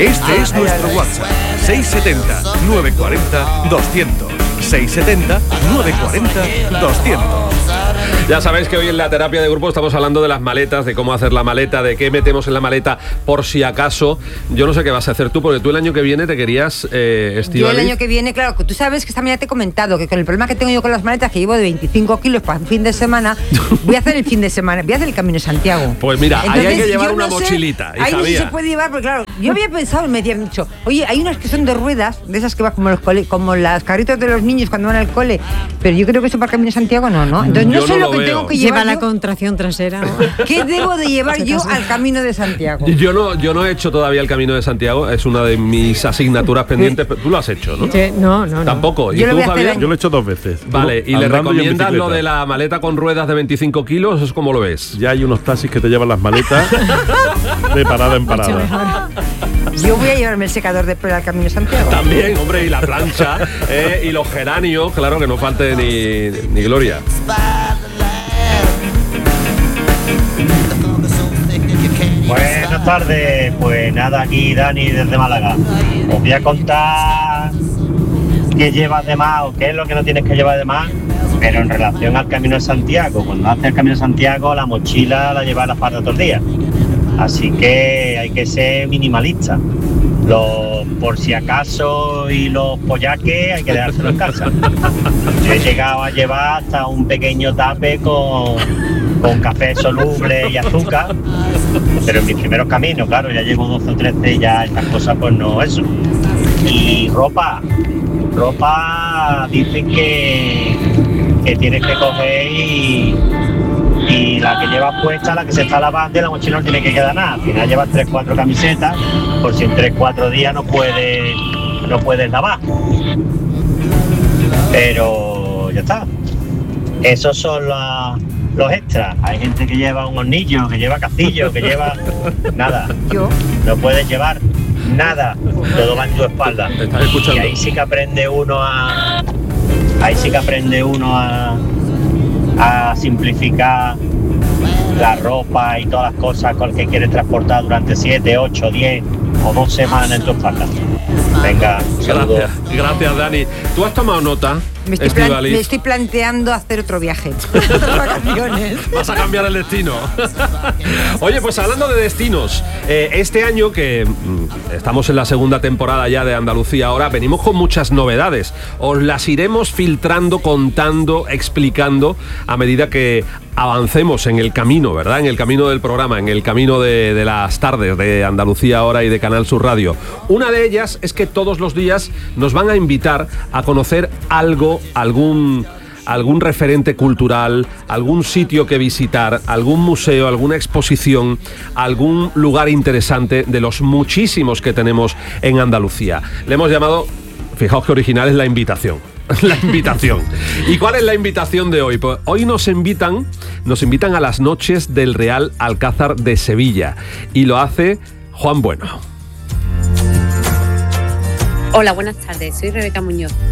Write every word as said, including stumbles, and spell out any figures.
Este es nuestro WhatsApp, seis siete cero, nueve cuatro cero, doscientos. seis siete cero, nueve cuatro cero, doscientos. Ya sabéis que hoy en la terapia de grupo estamos hablando de las maletas, de cómo hacer la maleta, de qué metemos en la maleta por si acaso. Yo no sé qué vas a hacer tú, porque tú el año que viene te querías, eh, Estíbaliz. Yo el año que viene, claro, tú sabes que esta mañana te he comentado que con el problema que tengo yo con las maletas, que llevo de veinticinco kilos para un fin de semana, voy a hacer el fin de semana, voy a hacer el Camino de Santiago. Pues mira, Entonces, ahí hay que llevar yo una no sé, mochilita. Ahí no se puede llevar, porque claro, yo había pensado, me habían dicho, oye, hay unas que son de ruedas, de esas que van como los cole, como las carritos de los niños cuando van al cole, pero yo creo que eso para el Camino de Santiago no, ¿no? Entonces no Yo sé no lo, lo que veo. tengo que Lleva llevar la yo. contracción trasera. ¿Qué debo de llevar yo al Camino de Santiago? Yo no, yo no he hecho todavía el Camino de Santiago, es una de mis asignaturas pendientes, pero tú lo has hecho, ¿no? Sí, no, no, no. Tampoco. ¿Y Yo lo tú, voy a hacer Fabián? Yo lo he hecho dos veces. Vale, ¿y le Andando y en recomiendas lo bicicleta. de la maleta con ruedas de veinticinco kilos? ¿Es como lo ves? Ya hay unos taxis que te llevan las maletas de parada en Mucho parada. mejor. Yo voy a llevarme el secador de pelo al Camino de Santiago. También, hombre, y la plancha, eh, y los geranios, claro, que no falte ni, ni gloria. Buenas tardes, pues nada, aquí Dani desde Málaga. Os voy a contar qué llevas de más o qué es lo que no tienes que llevar de más, pero en relación al Camino de Santiago. Cuando haces el Camino de Santiago, la mochila la llevas a la espalda todos los días. Así que hay que ser minimalista. Los por si acaso y los pollaques hay que dejárselos en casa. Yo he llegado a llevar hasta un pequeño tape con, con café soluble y azúcar, pero en mis primeros caminos, claro, ya llevo doce o trece, ya estas cosas pues no eso. Y ropa, ropa dicen que, que tienes que coger y, y la que llevas puesta, la que se está lavando, y la mochila no tiene que quedar nada. Al final llevas tres cuatro camisetas, por si en tres cuatro días no puedes, no puedes lavar. Pero ya está. Esos son la, los extras. Hay gente que lleva un hornillo, que lleva castillo, que lleva nada. Yo. No puedes llevar nada. Todo va en tu espalda. Te estás escuchando. Y ahí sí que aprende uno a. Ahí sí que aprende uno a. a simplificar la ropa y todas las cosas con las que quieres transportar durante siete, ocho, diez o dos semanas en tu espalda. Venga, saludos. Gracias, gracias, Dani. ¿Tú has tomado nota, Me estoy, plan- Estíbaliz? me estoy planteando hacer otro viaje. Otras vacaciones. Vas a cambiar el destino. Oye, pues hablando de destinos, eh, este año que mm, estamos en la segunda temporada ya de Andalucía ahora, venimos con muchas novedades. Os las iremos filtrando, contando, explicando a medida que avancemos en el camino, ¿verdad? En el camino del programa, en el camino de, de las tardes de Andalucía ahora y de Canal Sur Radio. Una de ellas es que todos los días nos van a invitar a conocer algo, algún... algún referente cultural, algún sitio que visitar, algún museo, alguna exposición, algún lugar interesante de los muchísimos que tenemos en Andalucía. Le hemos llamado, fijaos que original es la invitación. La invitación. ¿Y cuál es la invitación de hoy? Pues hoy nos invitan, nos invitan a las noches del Real Alcázar de Sevilla y lo hace Juan Bueno. Hola, buenas tardes. Soy Rebeca Muñoz.